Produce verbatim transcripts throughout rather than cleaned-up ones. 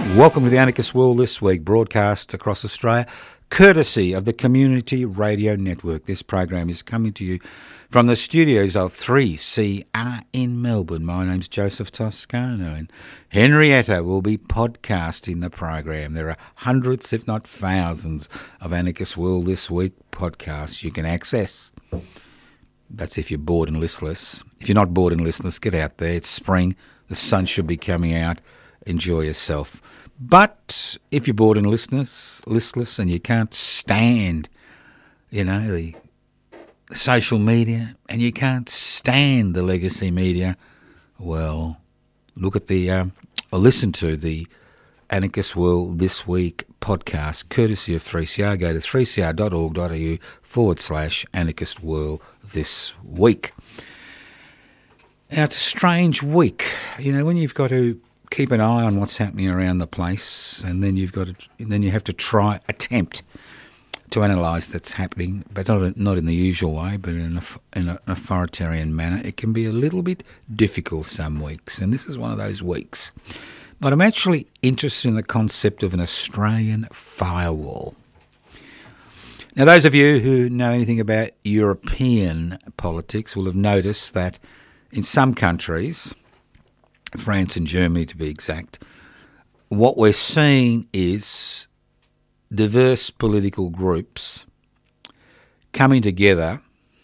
Welcome to the Anarchist World This Week, broadcast across Australia, courtesy of the Community Radio Network. This program is coming to you from the studios of three C R in Melbourne. My name's Joseph Toscano, and Henrietta will be podcasting the program. There are hundreds, if not thousands, of Anarchist World This Week podcasts you can access. That's if you're bored and listless. If you're not bored and listless, get out there. It's spring. The sun should be coming out. Enjoy yourself. But if you're bored and listless, listless and you can't stand, you know, the social media and you can't stand the legacy media, well, look at the, um, or listen to the Anarchist World This Week podcast, courtesy of three C R. Go to three c r dot org dot a u forward slash Anarchist World This Week. Now, it's a strange week, you know, when you've got to keep an eye on what's happening around the place, and then you've got to, and then you have to try, attempt to analyse that's happening, but not not in the usual way, but in, a, in an authoritarian manner. It can be a little bit difficult some weeks, and this is one of those weeks. But I'm actually interested in the concept of an Australian firewall. Now, those of you who know anything about European politics will have noticed that in some countries, France and Germany to be exact, what we're seeing is diverse political groups coming together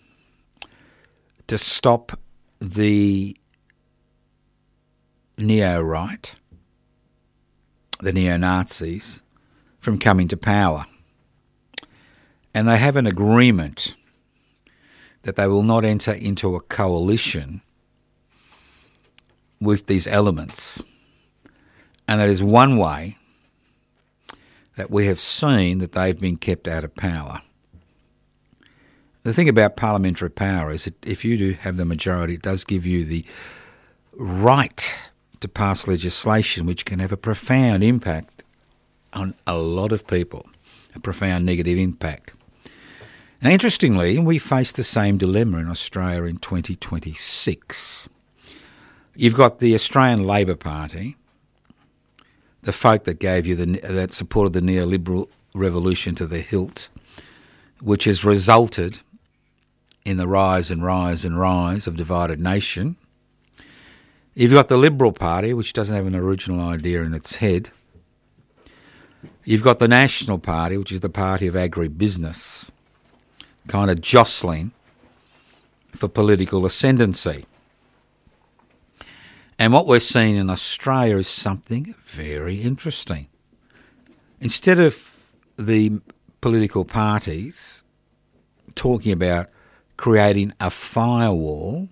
to stop the neo-right, the neo-Nazis, from coming to power. And they have an agreement that they will not enter into a coalition with these elements. And that is one way that we have seen that they've been kept out of power. The thing about parliamentary power is that if you do have the majority, it does give you the right to pass legislation which can have a profound impact on a lot of people, a profound negative impact. Now, interestingly, we face the same dilemma in Australia in twenty twenty-six. You've got the Australian Labor Party, the folk that gave you the that supported the neoliberal revolution to the hilt, which has resulted in the rise and rise and rise of divided nation. You've got the Liberal Party, which doesn't have an original idea in its head. You've got the National Party, which is the party of agribusiness, kind of jostling for political ascendancy. And what we're seeing in Australia is something very interesting. Instead of the political parties talking about creating a firewall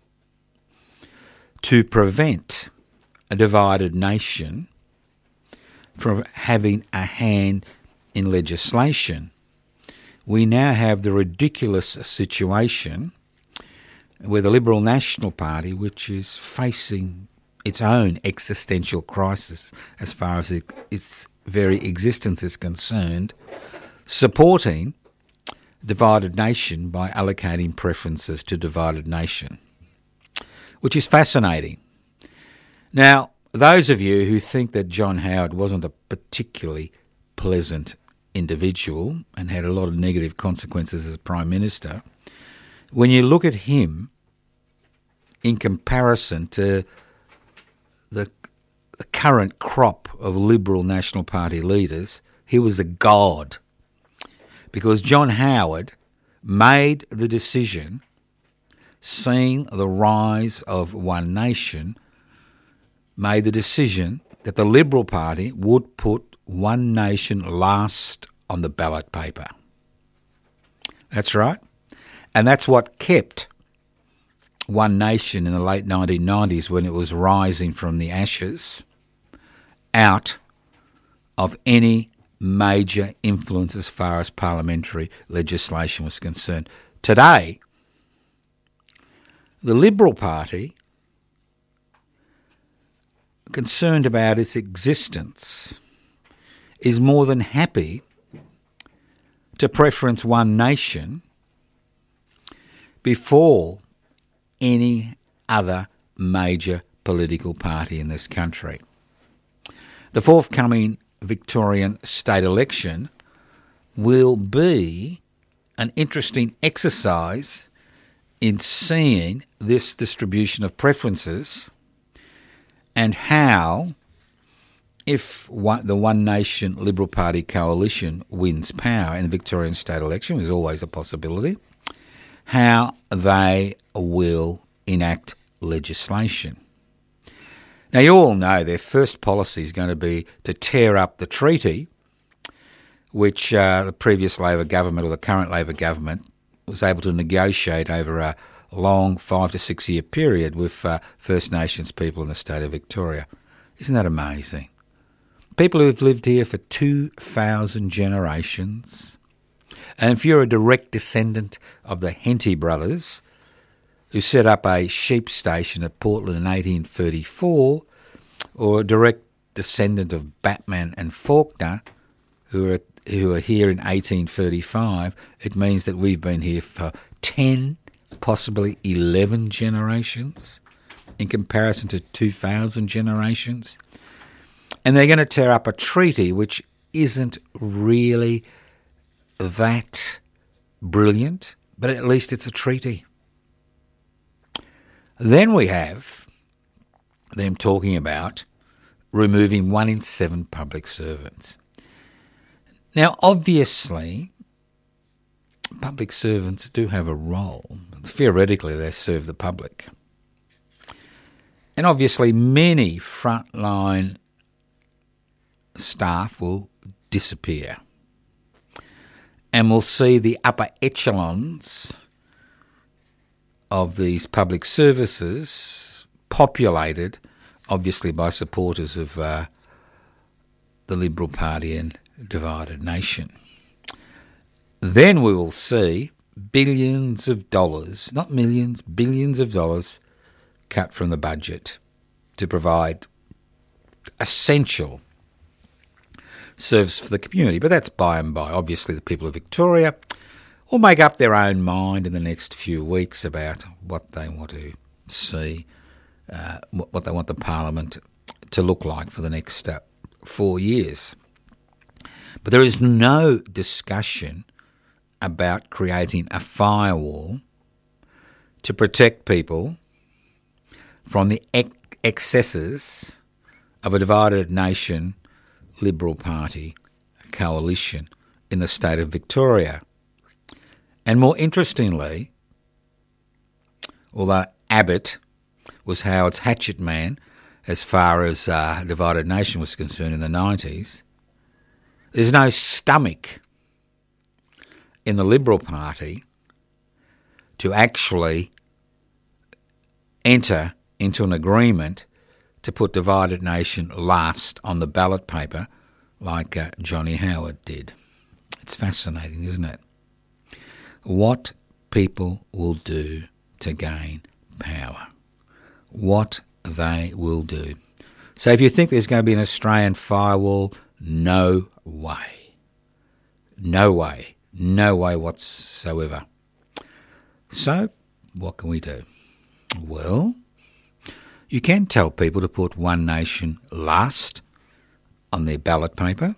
to prevent a divided nation from having a hand in legislation, we now have the ridiculous situation where the Liberal National Party, which is facing its own existential crisis as far as it, its very existence is concerned, supporting divided nation by allocating preferences to divided nation, which is fascinating. Now, those of you who think that John Howard wasn't a particularly pleasant individual and had a lot of negative consequences as Prime Minister, when you look at him in comparison to the, the current crop of Liberal National Party leaders, he was a god. Because John Howard made the decision, seeing the rise of One Nation, made the decision that the Liberal Party would put One Nation last on the ballot paper. That's right. And that's what kept One Nation in the late nineteen nineties, when it was rising from the ashes, out of any major influence as far as parliamentary legislation was concerned. Today, the Liberal Party, concerned about its existence, is more than happy to preference One Nation before any other major political party in this country. the forthcoming Victorian state election will be an interesting exercise in seeing this distribution of preferences and how, if one, the One Nation Liberal Party coalition wins power in the Victorian state election, which is always a possibility, how they will enact legislation. Now, you all know their first policy is going to be to tear up the treaty which uh, the previous Labor government or the current Labor government was able to negotiate over a long five to six year period with uh, First Nations people in the state of Victoria. Isn't that amazing? People who have lived here for two thousand generations. And if you're a direct descendant of the Henty brothers, who set up a sheep station at Portland in eighteen thirty-four, or a direct descendant of Batman and Faulkner, who are who are here in eighteen thirty-five, it means that we've been here for ten, possibly eleven generations in comparison to two thousand generations. And they're going to tear up a treaty which isn't really that brilliant, but at least it's a treaty. Then we have them talking about removing one in seven public servants. Now, obviously, public servants do have a role. Theoretically, they serve the public. And obviously, many frontline staff will disappear. And we'll see the upper echelons of these public services populated, obviously, by supporters of uh, the Liberal Party and divided nation. Then we will see billions of dollars, not millions, billions of dollars cut from the budget to provide essential service for the community. But that's by and by. Obviously, the people of Victoria will make up their own mind in the next few weeks about what they want to see, uh, what they want the Parliament to look like for the next uh, four years. But there is no discussion about creating a firewall to protect people from the ex- excesses of a divided nation Liberal Party coalition in the state of Victoria. And more interestingly, although Abbott was Howard's hatchet man as far as uh, divided nation was concerned in the nineties, there's no stomach in the Liberal Party to actually enter into an agreement to put divided nation last on the ballot paper like uh, Johnny Howard did. It's fascinating, isn't it? What people will do to gain power. What they will do. So if you think there's going to be an Australian firewall, no way. No way. No way whatsoever. So, what can we do? Well, you can tell people to put One Nation last on their ballot paper.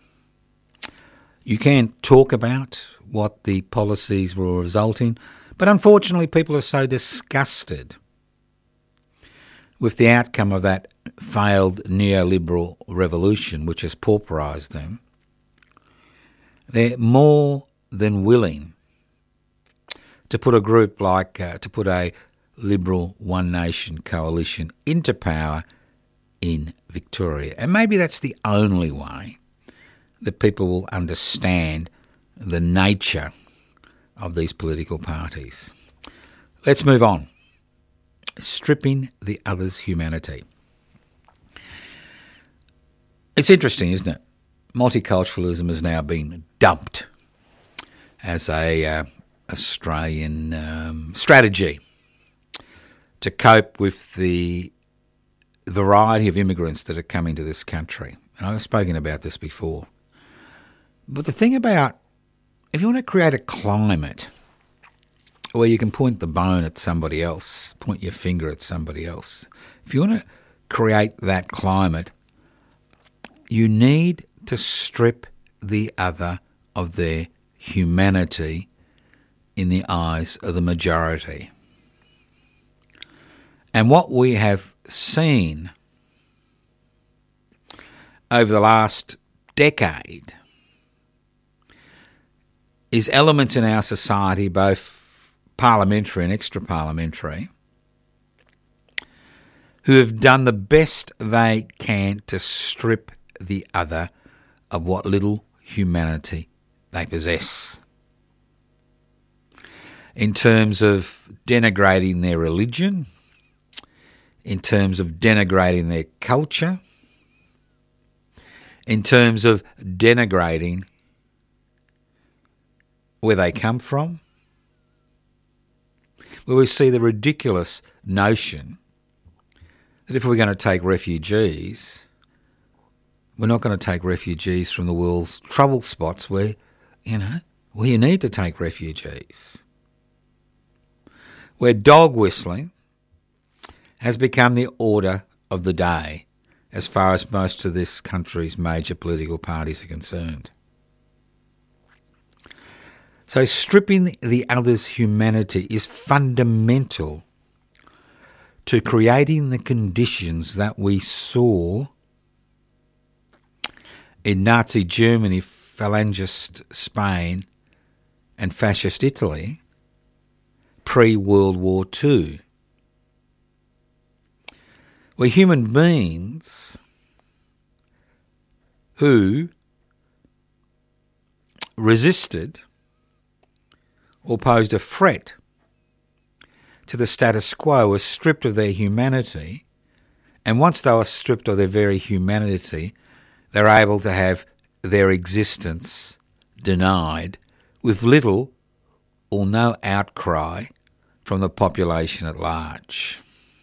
You can talk about what the policies will result in, but unfortunately people are so disgusted with the outcome of that failed neoliberal revolution which has pauperised them. They're more than willing to put a group like, uh, to put a Liberal One Nation coalition into power in Victoria. And maybe that's the only way that people will understand the nature of these political parties. Let's move on. Stripping the other's humanity. It's interesting, isn't it? Multiculturalism has now been dumped as a uh, Australian um, strategy to cope with the variety of immigrants that are coming to this country. And I've spoken about this before. But the thing about, if you want to create a climate where you can point the bone at somebody else, point your finger at somebody else, if you want to create that climate you need to strip the other of their humanity in the eyes of the majority. And what we have seen over the last decade is elements in our society, both parliamentary and extra-parliamentary, who have done the best they can to strip the other of what little humanity they possess, in terms of denigrating their religion, in terms of denigrating their culture, in terms of denigrating where they come from, where we see the ridiculous notion that if we're going to take refugees, we're not going to take refugees from the world's trouble spots where, you know, where you need to take refugees, where dog whistling has become the order of the day as far as most of this country's major political parties are concerned. So stripping the other's humanity is fundamental to creating the conditions that we saw in Nazi Germany, Falangist Spain and Fascist Italy pre-World War Two, where human beings who resisted or posed a threat to the status quo were stripped of their humanity, and once they were stripped of their very humanity, they're able to have their existence denied with little or no outcry from the population at large.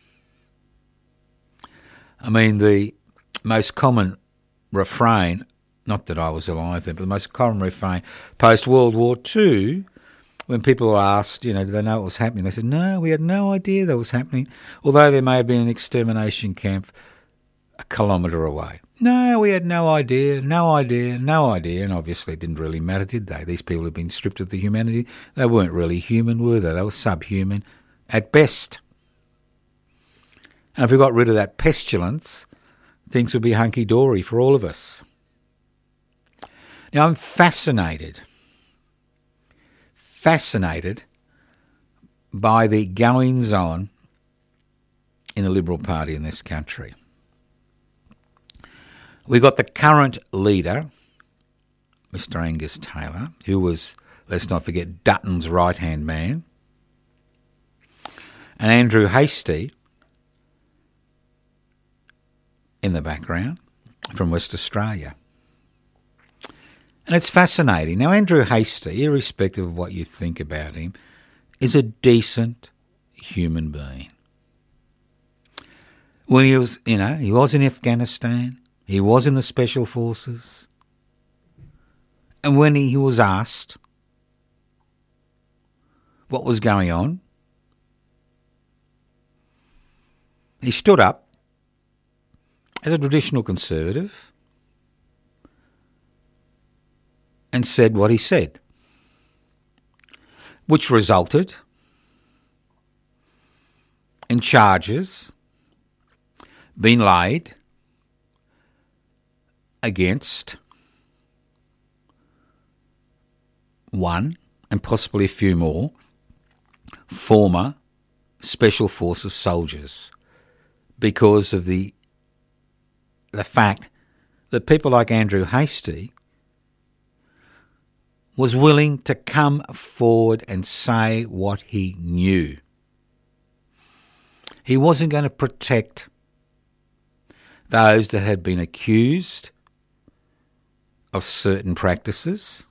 I mean, the most common refrain, not that I was alive then, but the most common refrain post-World War Two, when people were asked, you know, do they know what was happening? They said, no, we had no idea that was happening, although there may have been an extermination camp a kilometre away. No, we had no idea, no idea, no idea, and obviously it didn't really matter, did they? These people had been stripped of the humanity. They weren't really human, were they? They were subhuman at best. And if we got rid of that pestilence, things would be hunky-dory for all of us. Now, I'm fascinated, fascinated by the goings-on in the Liberal Party in this country. We got the current leader, Mister Angus Taylor, who was, let's not forget, Dutton's right-hand man, and Andrew Hastie in the background from West Australia. And it's fascinating. Now, Andrew Hastie, irrespective of what you think about him, is a decent human being. When he was, you know, he was in Afghanistan, he was in the Special Forces, and when he was asked what was going on, he stood up as a traditional Conservative and said what he said, which resulted in charges being laid against one, and possibly a few more, former Special Forces soldiers because of the the fact that people like Andrew Hastie was willing to come forward and say what he knew. He wasn't going to protect those that had been accused of certain practices.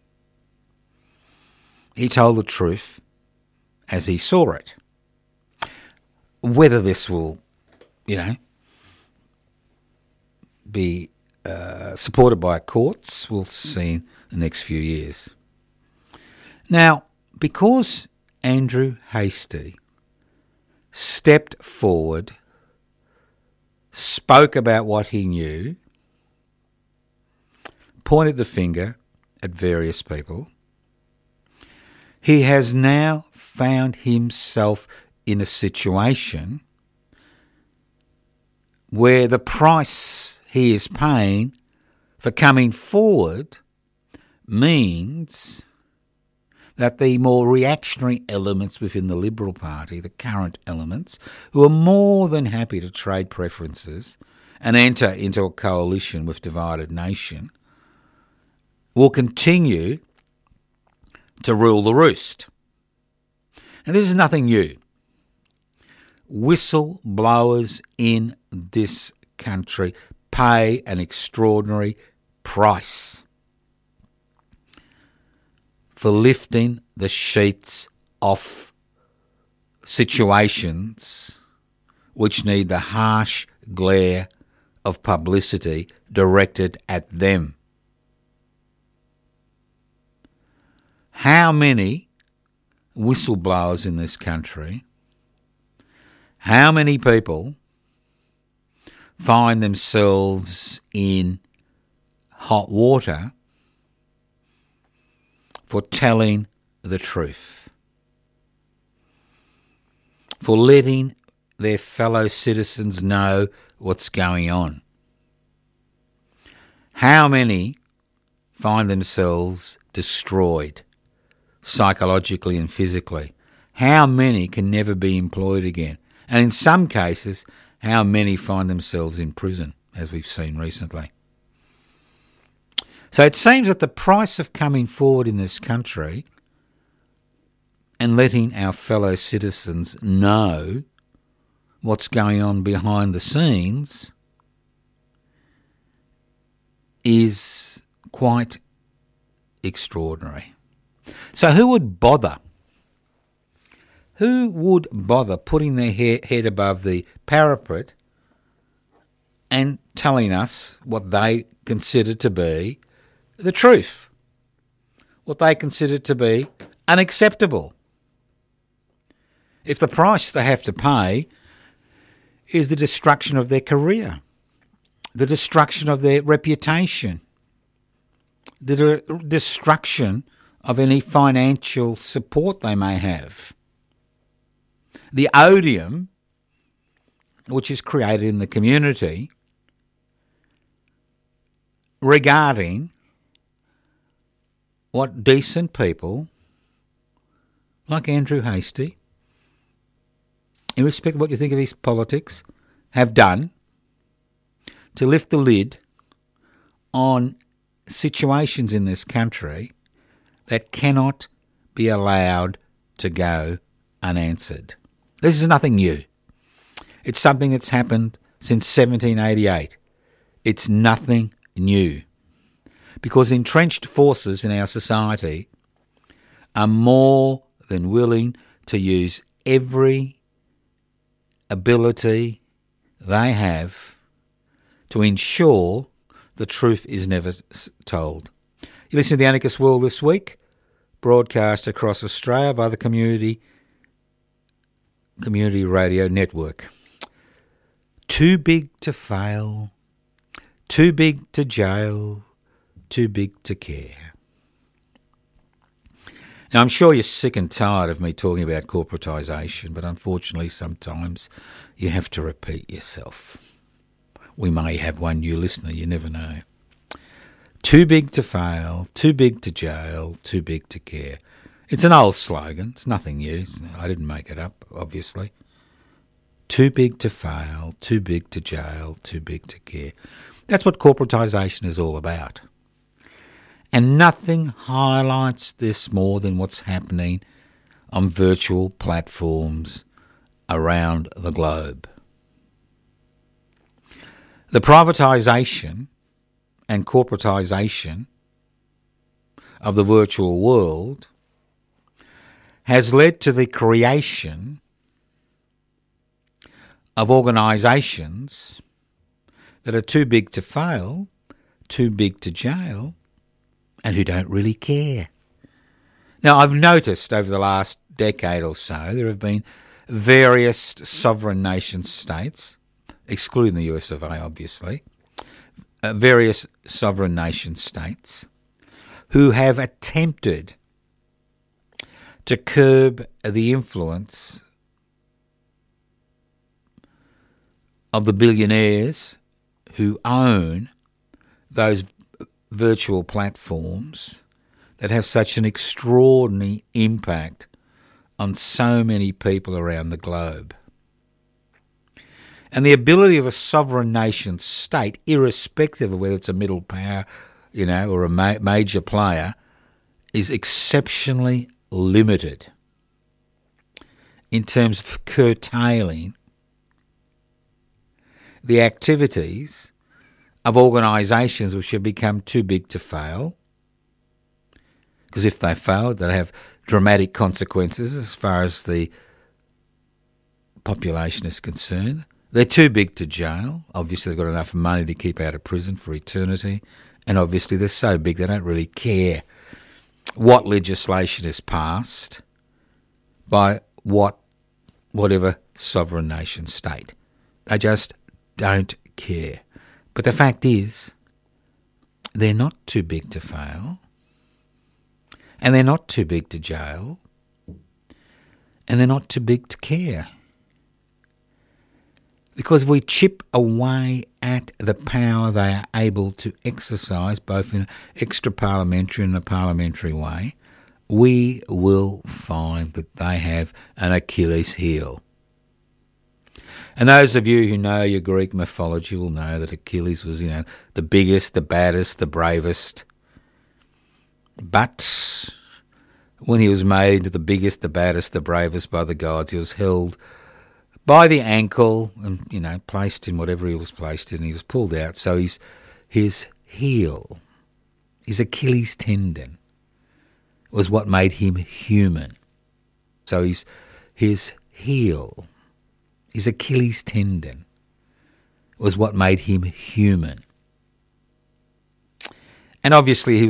He told the truth as he saw it. Whether this will, you know, be uh, supported by courts, we'll see in the next few years. Now, because Andrew Hastie stepped forward, spoke about what he knew, pointed the finger at various people. He has now found himself in a situation where the price he is paying for coming forward means that the more reactionary elements within the Liberal Party, the current elements, who are more than happy to trade preferences and enter into a coalition with Divided Nation, will continue to rule the roost. And this is nothing new. Whistleblowers in this country pay an extraordinary price for lifting the sheets off situations which need the harsh glare of publicity directed at them. How many whistleblowers in this country, how many people find themselves in hot water for telling the truth, for letting their fellow citizens know what's going on? How many find themselves destroyed psychologically and physically? How many can never be employed again? And in some cases, how many find themselves in prison, as we've seen recently? So it seems that the price of coming forward in this country and letting our fellow citizens know what's going on behind the scenes is quite extraordinary. So who would bother? Who would bother putting their head above the parapet and telling us what they consider to be the truth, what they consider to be unacceptable? If the price they have to pay is the destruction of their career, the destruction of their reputation, the de- destruction of any financial support they may have, the odium which is created in the community regarding what decent people like Andrew Hastie, in respect of what you think of his politics, have done to lift the lid on situations in this country that cannot be allowed to go unanswered. This is nothing new. It's something that's happened since seventeen eighty-eight. It's nothing new. Because entrenched forces in our society are more than willing to use every ability they have to ensure the truth is never told. You listen to The Anarchist World this week, broadcast across Australia by the Community Community Radio Network. Too big to fail, too big to jail, too big to care. Now, I'm sure you're sick and tired of me talking about corporatisation, but unfortunately sometimes you have to repeat yourself. We may have one new listener, you never know. Too big to fail, too big to jail, too big to care. It's an old slogan. It's nothing new. I didn't make it up, obviously. Too big to fail, too big to jail, too big to care. That's what corporatisation is all about. And nothing highlights this more than what's happening on virtual platforms around the globe. The privatisation and corporatisation of the virtual world has led to the creation of organisations that are too big to fail, too big to jail, and who don't really care. Now, I've noticed over the last decade or so there have been various sovereign nation states, excluding the U S of A obviously, uh, various sovereign nation states who have attempted to curb the influence of the billionaires who own those virtual platforms that have such an extraordinary impact on so many people around the globe. And the ability of a sovereign nation state, irrespective of whether it's a middle power, you know, or a ma- major player, is exceptionally limited in terms of curtailing the activities of organisations which have become too big to fail, because if they fail, they'll have dramatic consequences as far as the population is concerned. They're too big to jail. Obviously, they've got enough money to keep out of prison for eternity, and obviously they're so big they don't really care what legislation is passed by what whatever sovereign nation state. They just don't care. But the fact is, they're not too big to fail, and they're not too big to jail, and they're not too big to care. Because if we chip away at the power they are able to exercise, both in an extra-parliamentary and a parliamentary way, we will find that they have an Achilles heel. And those of you who know your Greek mythology will know that Achilles was, you know, the biggest, the baddest, the bravest. But when he was made into the biggest, the baddest, the bravest by the gods, he was held by the ankle and, you know, placed in whatever he was placed in. He was pulled out. So his, his heel, his Achilles tendon, was what made him human. So his, his heel, his Achilles tendon, was what made him human. And obviously he